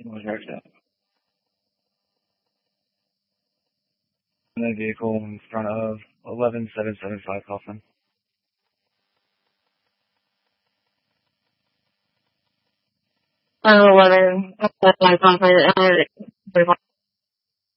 And the vehicle in front of 11775 Kaufman. 11,